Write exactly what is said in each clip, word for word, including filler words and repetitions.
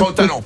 crois au talent.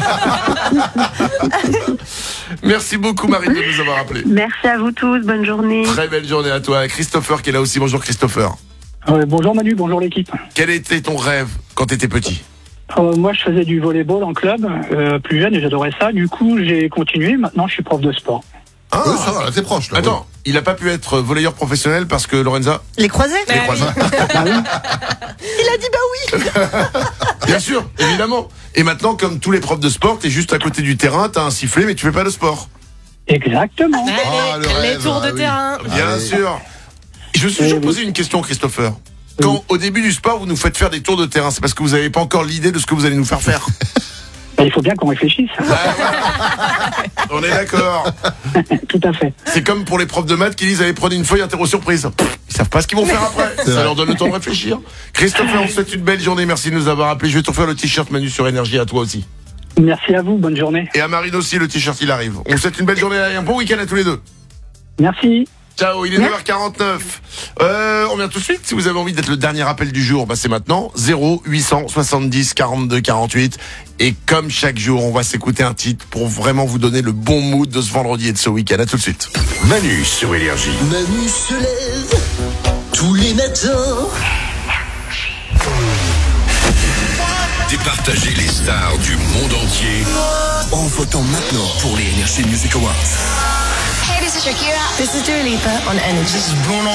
Merci beaucoup Marine de nous avoir appelés. Merci à vous tous, bonne journée. Très belle journée à toi. Christopher qui est là aussi. Bonjour Christopher. Euh, bonjour Manu, bonjour l'équipe. Quel était ton rêve quand tu étais petit? Euh, moi, je faisais du volleyball en club, euh, plus jeune, et j'adorais ça. Du coup, j'ai continué. Maintenant, je suis prof de sport. Ah, Oui, ça va, là, t'es proche. Là, attends, il a pas pu être volleyeur professionnel parce que Lorenza. Les croisés. Les croisés. Il a dit bah oui. Bien sûr, évidemment. Et maintenant, comme tous les profs de sport, t'es juste à côté du terrain, t'as un sifflet, mais tu fais pas de sport. Exactement. Ah, le les rêve, tours de ah oui. terrain. Bien oui. sûr. Je me suis toujours posé une question, Christopher. Quand, au début du sport, vous nous faites faire des tours de terrain, c'est parce que vous n'avez pas encore l'idée de ce que vous allez nous faire faire. Ben, il faut bien qu'on réfléchisse. On est d'accord. Tout à fait. C'est comme pour les profs de maths qui disent allez prenez une feuille interro surprise. Pff, ils savent pas ce qu'ils vont faire après. Ça vrai. leur donne le temps de réfléchir. Christopher, on te souhaite une belle journée. Merci de nous avoir appelés. Je vais te refaire le t-shirt Manu sur Énergie à toi aussi. Merci à vous, bonne journée. Et à Marine aussi, le t-shirt il arrive. On vous souhaite une belle journée et un bon week-end à tous les deux. Merci. Ciao, il est neuf heures quarante-neuf. Euh, on vient tout de suite. Si vous avez envie d'être le dernier appel du jour, bah c'est maintenant. zéro huit cent soixante-dix quarante-deux quarante-huit. Et comme chaque jour, on va s'écouter un titre pour vraiment vous donner le bon mood de ce vendredi et de ce week-end. À tout de suite. Manu sur Énergie. Manu se lève tous les matins. Départager les stars du monde entier En votant maintenant pour les Energy Music Awards. Hey, this is Shakira. This is Dua Lipa on Energy. Bruno